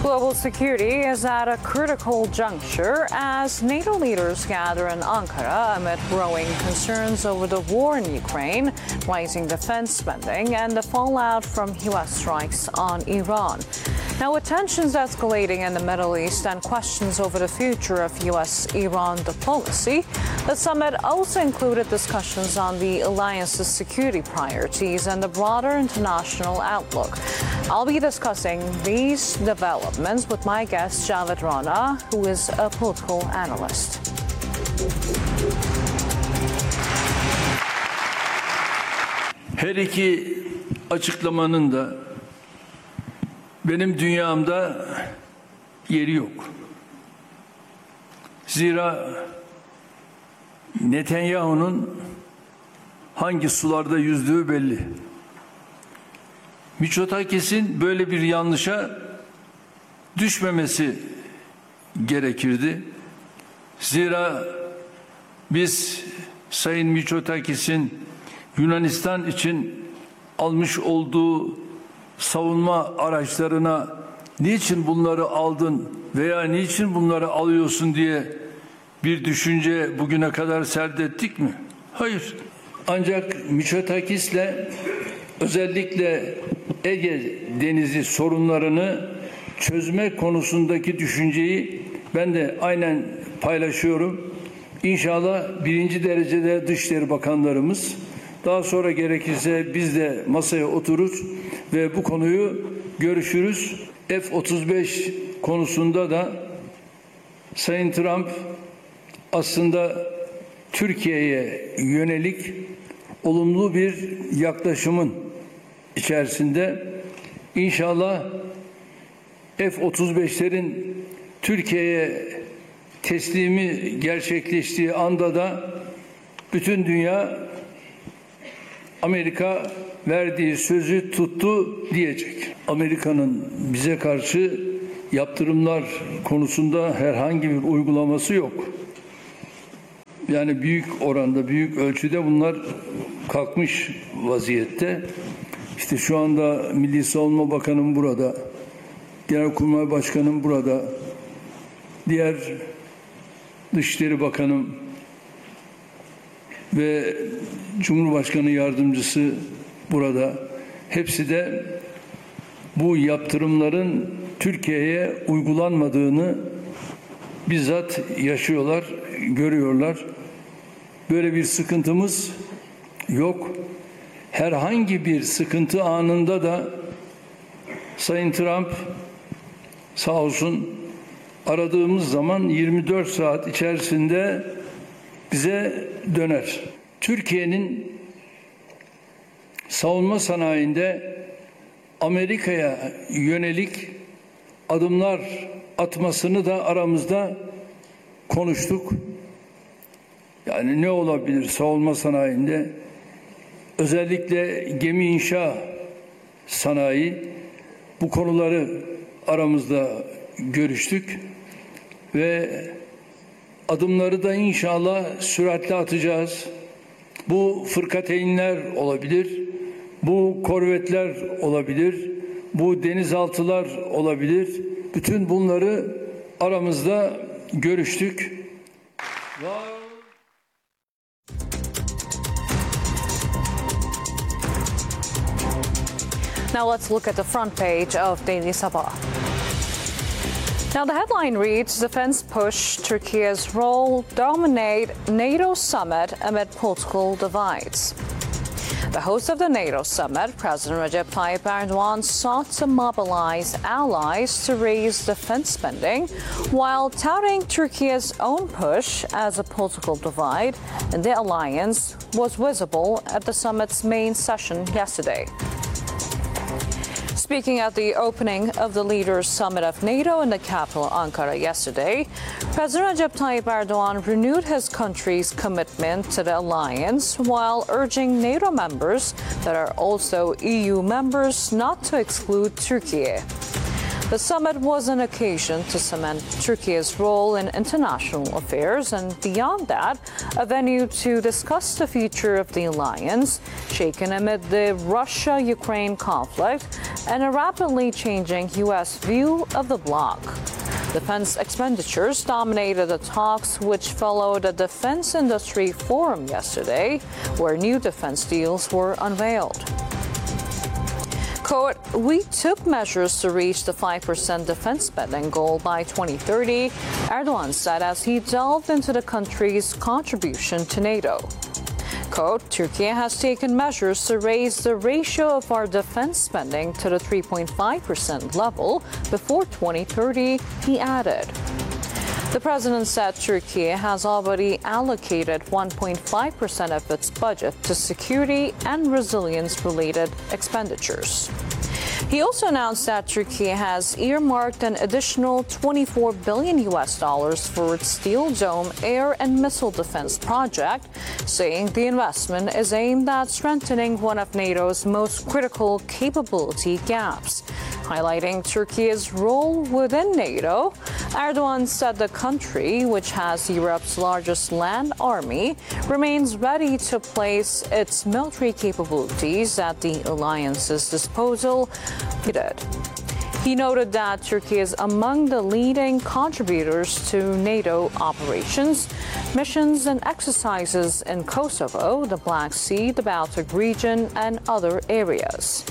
Global security is at a critical juncture as NATO leaders gather in Ankara amid growing concerns over the war in Ukraine, rising defense spending, and the fallout from U.S. strikes on Iran. Now, with tensions escalating in the Middle East and questions over the future of U.S.-Iran diplomacy, the summit also included discussions on the alliance's security priorities and the broader international outlook. I'll be discussing these developments with my guest, Javed Rana, who is a political analyst. Her iki açıklamanın da benim dünyamda yeri yok. Zira Netanyahu'nun hangi sularda yüzdüğü belli. Mitsotakis'in böyle bir yanlışa düşmemesi gerekirdi. Zira biz Sayın Mitsotakis'in Yunanistan için almış olduğu savunma araçlarına niçin bunları aldın veya niçin bunları alıyorsun diye bir düşünce bugüne kadar serdettik mi? Hayır. Ancak Mitsotakis'le özellikle Ege Denizi sorunlarını çözme konusundaki düşünceyi ben de aynen paylaşıyorum. İnşallah birinci derecede Dışişleri Bakanlarımız, daha sonra gerekirse biz de masaya oturur ve bu konuyu görüşürüz. F-35 konusunda da Sayın Trump aslında Türkiye'ye yönelik olumlu bir yaklaşımın içerisinde. İnşallah F-35'lerin Türkiye'ye teslimi gerçekleştiği anda da bütün dünya Amerika verdiği sözü tuttu diyecek. Amerika'nın bize karşı yaptırımlar konusunda herhangi bir uygulaması yok. Yani büyük oranda, büyük ölçüde bunlar kalkmış vaziyette. İşte şu anda Milli Savunma Bakanım burada, Genelkurmay Başkanım burada, diğer Dışişleri Bakanım ve Cumhurbaşkanı Yardımcısı burada. Hepsi de bu yaptırımların Türkiye'ye uygulanmadığını bizzat yaşıyorlar, görüyorlar. Böyle bir sıkıntımız yok. Herhangi bir sıkıntı anında da Sayın Trump sağ olsun aradığımız zaman 24 saat içerisinde bize döner. Türkiye'nin savunma sanayinde Amerika'ya yönelik adımlar atmasını da aramızda konuştuk. Yani ne olabilir savunma sanayinde? Özellikle gemi inşa sanayi, bu konuları aramızda görüştük ve adımları da inşallah süratle atacağız. Bu fırkateynler olabilir, bu korvetler olabilir, bu denizaltılar olabilir. Bütün bunları aramızda görüştük. Now let's look at the front page of Daily Sabah. Now the headline reads, Defense push, Turkey's role dominate NATO summit amid political divides. The host of the NATO summit, President Recep Tayyip Erdogan, sought to mobilize allies to raise defense spending while touting Turkey's own push as a political divide in the alliance was visible at the summit's main session yesterday. Speaking at the opening of the Leaders' Summit of NATO in the capital Ankara yesterday, President Recep Tayyip Erdogan renewed his country's commitment to the alliance while urging NATO members that are also EU members not to exclude Turkey. The summit was an occasion to cement Turkey's role in international affairs and, beyond that, a venue to discuss the future of the alliance, shaken amid the Russia-Ukraine conflict and a rapidly changing U.S. view of the bloc. Defense expenditures dominated the talks, which followed a defense industry forum yesterday, where new defense deals were unveiled. Quote, "We took measures to reach the 5% defense spending goal by 2030, Erdogan said as he delved into the country's contribution to NATO. Quote, "Turkey has taken measures to raise the ratio of our defense spending to the 3.5% level before 2030, he added. The president said Turkey has already allocated 1.5% of its budget to security and resilience-related expenditures. He also announced that Turkey has earmarked an additional $24 billion for its Steel Dome air and missile defense project, saying the investment is aimed at strengthening one of NATO's most critical capability gaps. Highlighting Turkey's role within NATO, Erdogan said the country, which has Europe's largest land army, remains ready to place its military capabilities at the alliance's disposal. He noted that Turkey is among the leading contributors to NATO operations, missions, and exercises in Kosovo, the Black Sea, the Baltic region, and other areas.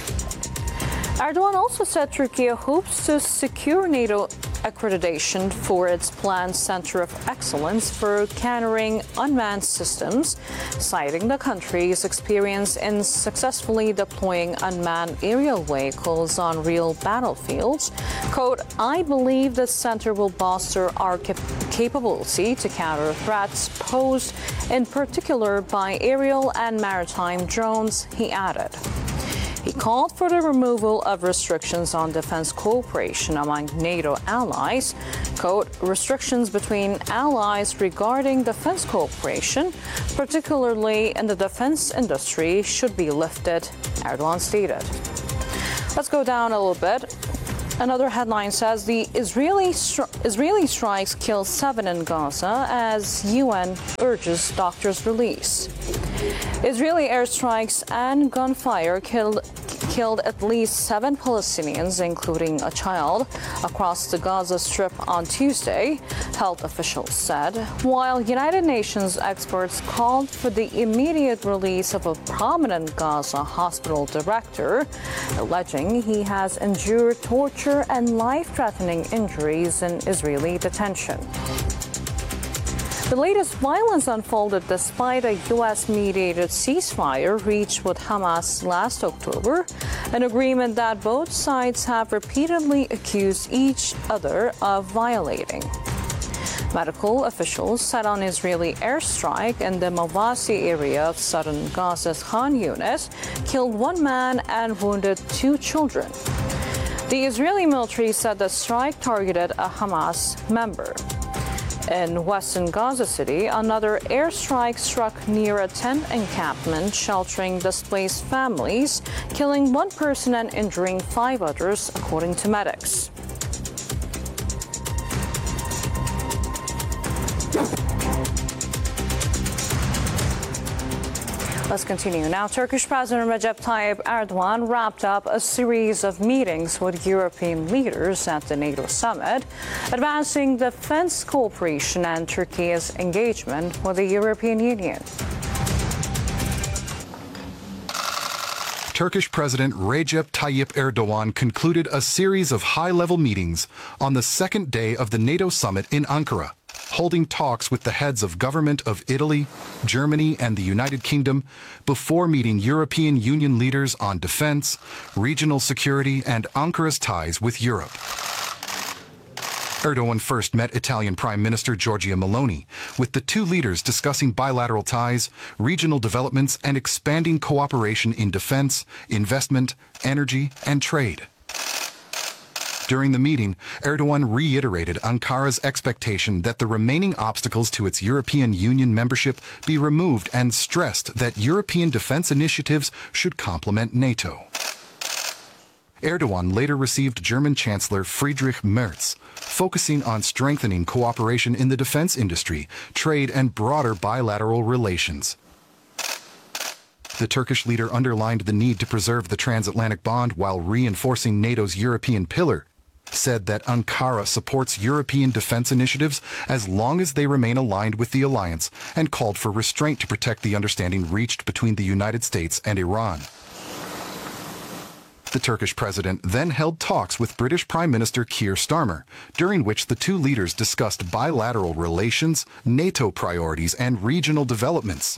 Erdogan also said Turkey hopes to secure NATO accreditation for its planned Center of Excellence for countering unmanned systems, citing the country's experience in successfully deploying unmanned aerial vehicles on real battlefields. Quote, "I believe this center will bolster our capability to counter threats posed in particular by aerial and maritime drones," he added. He called for the removal of restrictions on defense cooperation among NATO allies. Quote, "Restrictions between allies regarding defense cooperation, particularly in the defense industry, should be lifted," Erdogan stated. Let's go down a little bit. Another headline says the Israeli strikes kill 7 in Gaza as UN urges doctors' release. Israeli airstrikes and gunfire killed at least 7 Palestinians, including a child, across the Gaza Strip on Tuesday, health officials said, while United Nations experts called for the immediate release of a prominent Gaza hospital director, alleging he has endured torture and life-threatening injuries in Israeli detention. The latest violence unfolded despite a U.S.-mediated ceasefire reached with Hamas last October, an agreement that both sides have repeatedly accused each other of violating. Medical officials said an Israeli airstrike in the Mawasi area of southern Gaza's Khan Yunis killed 1 man and wounded 2 children. The Israeli military said the strike targeted a Hamas member. In western Gaza City, another airstrike struck near a tent encampment sheltering displaced families, killing 1 person and injuring 5 others, according to medics. Let's continue. Now, Turkish President Recep Tayyip Erdogan wrapped up a series of meetings with European leaders at the NATO summit, advancing defense cooperation and Turkey's engagement with the European Union. Turkish President Recep Tayyip Erdogan concluded a series of high-level meetings on the second day of the NATO summit in Ankara, holding talks with the heads of government of Italy, Germany, and the United Kingdom before meeting European Union leaders on defense, regional security, and Ankara's ties with Europe. Erdogan first met Italian Prime Minister Giorgia Meloni, with the 2 leaders discussing bilateral ties, regional developments, and expanding cooperation in defense, investment, energy, and trade. During the meeting, Erdogan reiterated Ankara's expectation that the remaining obstacles to its European Union membership be removed and stressed that European defense initiatives should complement NATO. Erdogan later received German Chancellor Friedrich Merz, focusing on strengthening cooperation in the defense industry, trade, and broader bilateral relations. The Turkish leader underlined the need to preserve the transatlantic bond while reinforcing NATO's European pillar, said that Ankara supports European defense initiatives as long as they remain aligned with the alliance, and called for restraint to protect the understanding reached between the United States and Iran. The Turkish president then held talks with British Prime Minister Keir Starmer, during which the two leaders discussed bilateral relations, NATO priorities, and regional developments.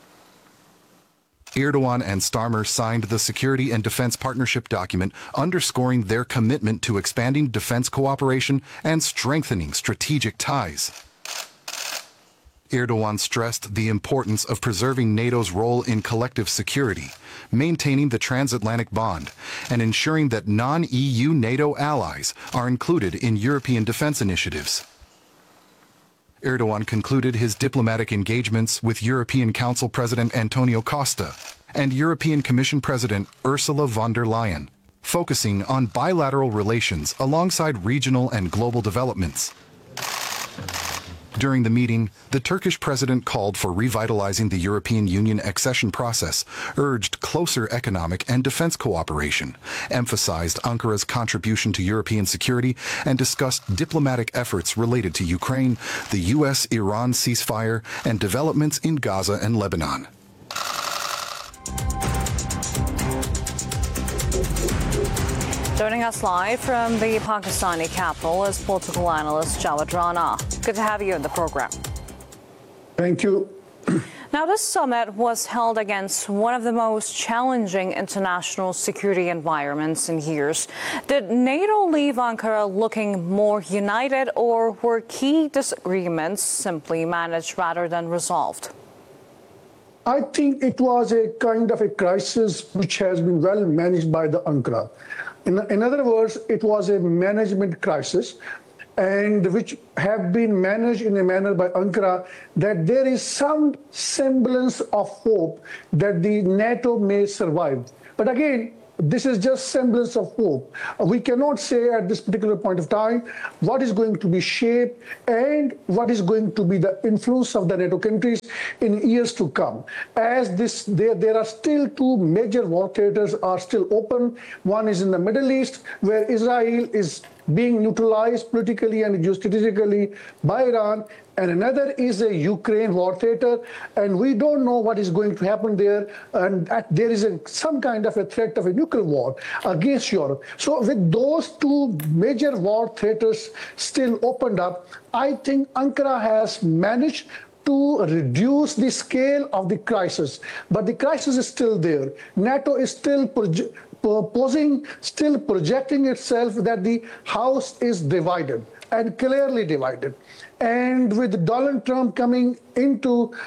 Erdogan and Starmer signed the Security and Defense Partnership document, underscoring their commitment to expanding defense cooperation and strengthening strategic ties. Erdogan stressed the importance of preserving NATO's role in collective security, maintaining the transatlantic bond, and ensuring that non-EU NATO allies are included in European defense initiatives. Erdogan concluded his diplomatic engagements with European Council President Antonio Costa and European Commission President Ursula von der Leyen, focusing on bilateral relations alongside regional and global developments. During the meeting, the Turkish president called for revitalizing the European Union accession process, urged closer economic and defense cooperation, emphasized Ankara's contribution to European security, and discussed diplomatic efforts related to Ukraine, the U.S.-Iran ceasefire, and developments in Gaza and Lebanon. Joining us live from the Pakistani capital is political analyst Jawed Rana. Good to have you in the program. Thank you. Now, this summit was held against one of the most challenging international security environments in years. Did NATO leave Ankara looking more united, or were key disagreements simply managed rather than resolved? I think it was a kind of a crisis which has been well managed by the Ankara. In other words, it was a management crisis, and which have been managed in a manner by Ankara that there is some semblance of hope that the NATO may survive. But again, this is just semblance of hope. We cannot say at this particular point of time what is going to be shaped and what is going to be the influence of the NATO countries in years to come. As there are still two major war theaters are still open. One is in the Middle East, where Israel is being neutralized politically and geostrategically by Iran, and another is a Ukraine war theater, and we don't know what is going to happen there, and there is some kind of a threat of a nuclear war against Europe. So with those two major war theaters still opened up, I think Ankara has managed to reduce the scale of the crisis, but the crisis is still there. NATO is still still projecting itself that the house is divided and clearly divided. And with Donald Trump coming in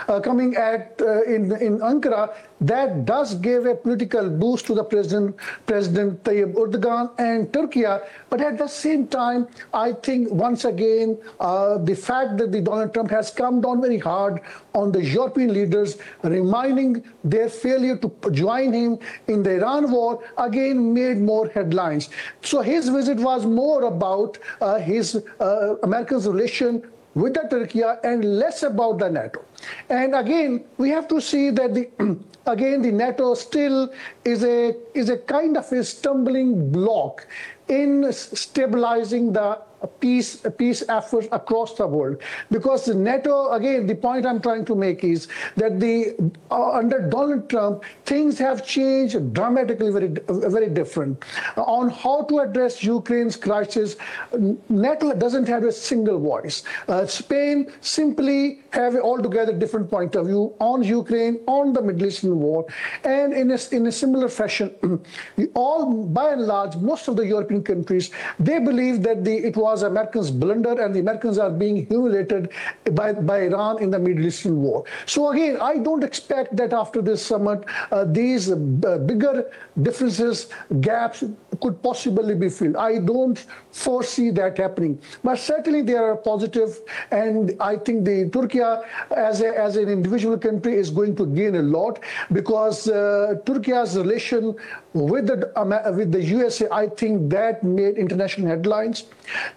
Ankara, that does give a political boost to the President Tayyip Erdogan and Turkey. But at the same time, I think once again, the fact that Donald Trump has come down very hard on the European leaders, reminding their failure to join him in the Iran war, again made more headlines. So his visit was more about his America's relation with the Turkey and less about the NATO. And again, we have to see that the NATO still is a kind of a stumbling block in stabilizing the peace efforts across the world. Because the NATO, again, the point I'm trying to make is that under Donald Trump, things have changed dramatically, very different. On how to address Ukraine's crisis, NATO doesn't have a single voice. Spain simply have an altogether different point of view on Ukraine, on the Middle Eastern war, and in a similar fashion, by and large, most of the European countries, they believe that it was Americans' blunder and the Americans are being humiliated by Iran in the Middle Eastern war. So again, I don't expect that after this summit, these bigger differences, gaps could possibly be filled. I don't foresee that happening. But certainly they are positive, and I think the Turkey as an individual country is going to gain a lot, because Turkey's relation with the USA, I think that made international headlines.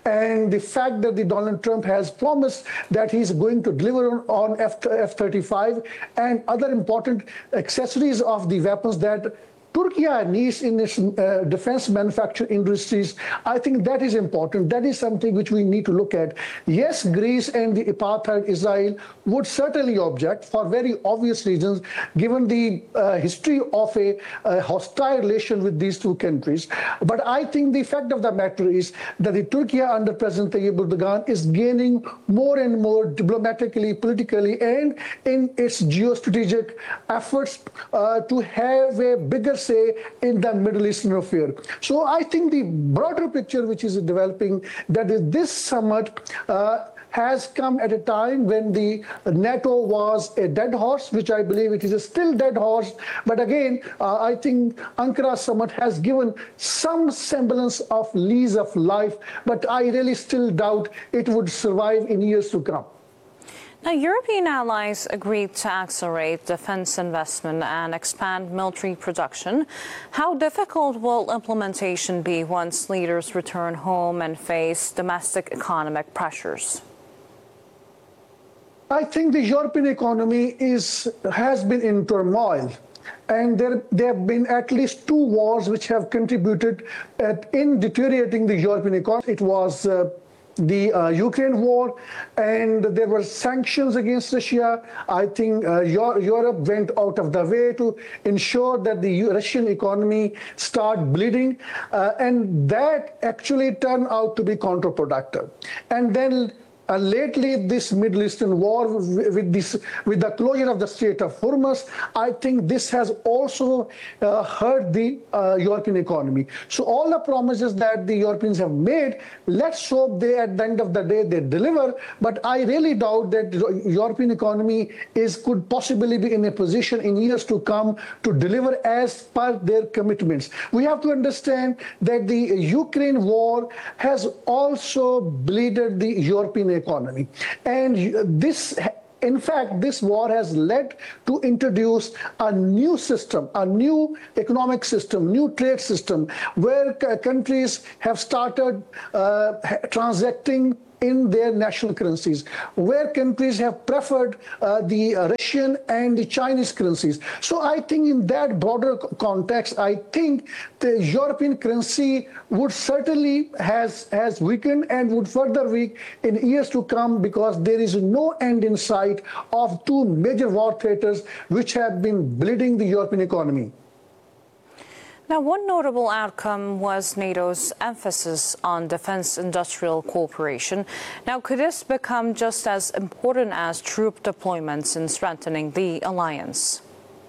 and the fact that the Donald Trump has promised that he's going to deliver on F-35 and other important accessories of the weapons that Turkey needs in its defense manufacturing industries. I think that is important. That is something which we need to look at. Yes, Greece and the apartheid Israel would certainly object for very obvious reasons, given the history of a hostile relation with these two countries. But I think the fact of the matter is that the Turkey under President Tayyip Erdogan is gaining more and more diplomatically, politically, and in its geostrategic efforts to have a bigger say in the Middle Eastern affair. So I think the broader picture which is developing, that is this summit has come at a time when the NATO was a dead horse, which I believe it is a still dead horse. But again, I think Ankara summit has given some semblance of lease of life, but I really still doubt it would survive in years to come. Now, European allies agreed to accelerate defense investment and expand military production. How difficult will implementation be once leaders return home and face domestic economic pressures? I think the European economy has been in turmoil. And there have been at least two wars which have contributed in deteriorating the European economy. It was the Ukraine war, and there were sanctions against Russia. I think Europe went out of the way to ensure that the Russian economy start bleeding, and that actually turned out to be counterproductive. And then lately, this Middle Eastern war with the closure of the Strait of Hormuz, I think this has also hurt the European economy. So all the promises that the Europeans have made, let's hope they, at the end of the day, they deliver. But I really doubt that the European economy could possibly be in a position in years to come to deliver as per their commitments. We have to understand that the Ukraine war has also bleeded the European economy. And this, in fact, this war has led to introduce a new system, a new economic system, new trade system, where countries have started transacting in their national currencies, where countries have preferred the Russian and the Chinese currencies. So I think in that broader context, I think the European currency would certainly has weakened and would further weaken in years to come, because there is no end in sight of two major war theaters which have been bleeding the European economy. Now, one notable outcome was NATO's emphasis on defense industrial cooperation. Now, could this become just as important as troop deployments in strengthening the alliance?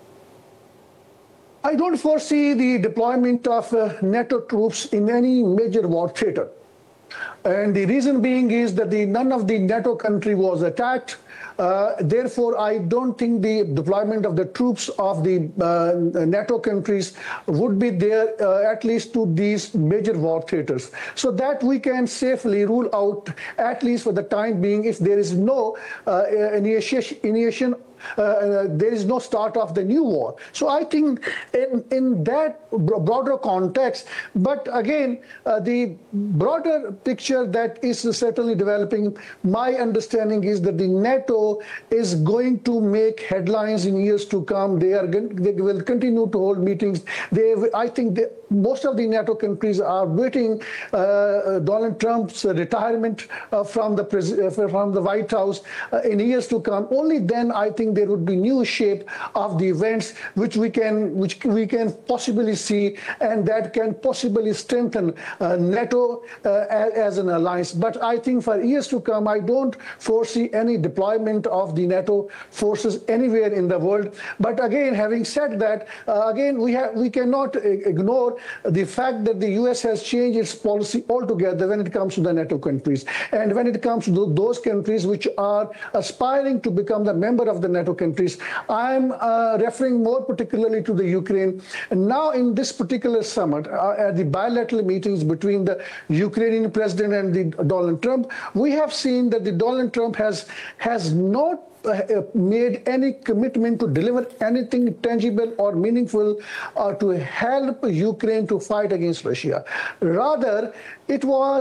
I don't foresee the deployment of NATO troops in any major war theater. And the reason being is that none of the NATO country was attacked. Therefore, I don't think the deployment of the troops of the NATO countries would be there, at least to these major war theaters. So that we can safely rule out, at least for the time being, if there is no initiation there is no start of the new war. So I think in that broader context, but again, the broader picture that is certainly developing, my understanding is that the NATO is going to make headlines in years to come. They will continue to hold meetings. I think most of the NATO countries are waiting Donald Trump's retirement from the White House in years to come. Only then I think there would be new shape of the events which we can possibly see, and that can possibly strengthen NATO as an alliance. But I think for years to come, I don't foresee any deployment of the NATO forces anywhere in the world. But again, having said that, again, we cannot ignore the fact that the US has changed its policy altogether when it comes to the NATO countries. And when it comes to those countries which are aspiring to become the member of the NATO countries, I'm referring more particularly to the Ukraine. And now in this particular summit, at the bilateral meetings between the Ukrainian president and the Donald Trump, we have seen that the Donald Trump has not made any commitment to deliver anything tangible or meaningful to help Ukraine to fight against Russia. Rather, it was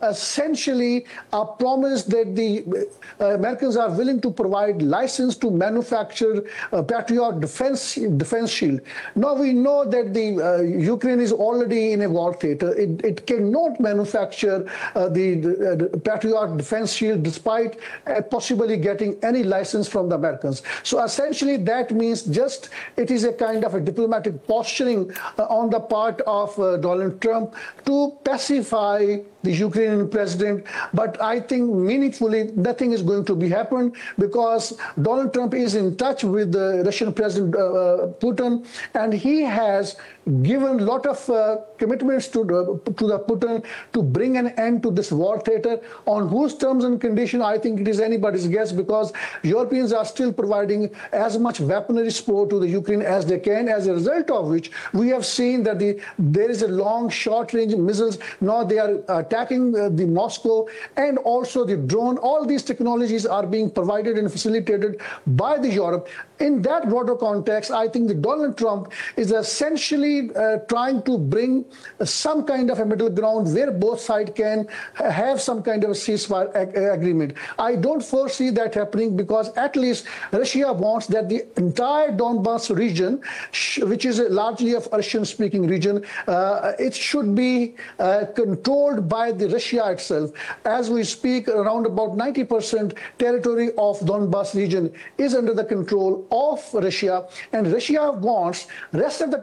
essentially a promise that the Americans are willing to provide license to manufacture Patriot defense shield. Now we know that the Ukraine is already in a war theater. It cannot manufacture the Patriot defense shield despite possibly getting any license from the Americans. So essentially that means just it is a kind of a diplomatic posturing on the part of Donald Trump to pacify the Ukrainian president. But I think meaningfully nothing is going to be happen because Donald Trump is in touch with the Russian President Putin, and he has given a lot of commitments to the Putin to bring an end to this war theater. On whose terms and condition, I think it is anybody's guess, because Europeans are still providing as much weaponry support to the Ukraine as they can, as a result of which we have seen that there is a long short-range missiles. Now they are attacking the Moscow, and also the drone. All these technologies are being provided and facilitated by the Europe. In that broader context, I think that Donald Trump is essentially trying to bring some kind of a middle ground where both sides can have some kind of a ceasefire agreement. I don't foresee that happening because at least Russia wants that the entire Donbas region, which is largely a Russian-speaking region, it should be controlled by the Russia itself. As we speak, around about 90% territory of Donbas region is under the control of Russia, and Russia wants rest of the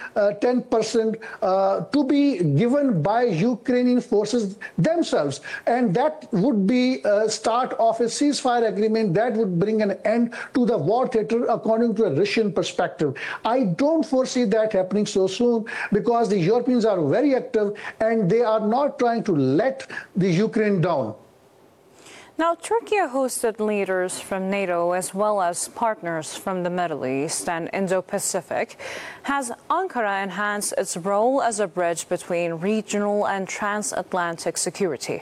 10% to be given by Ukrainian forces themselves, and that would be a start of a ceasefire agreement that would bring an end to the war theater according to a Russian perspective. I don't foresee that happening so soon because the Europeans are very active and they are not trying to let the Ukraine down. Now, Turkey hosted leaders from NATO as well as partners from the Middle East and Indo-Pacific. Has Ankara enhanced its role as a bridge between regional and transatlantic security?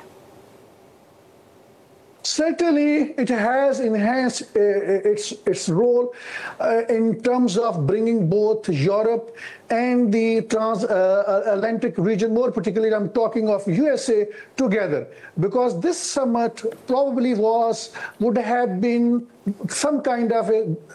Certainly, it has enhanced its role in terms of bringing both Europe and the transatlantic region, more particularly I'm talking of USA, together. Because this summit probably would have been some kind of a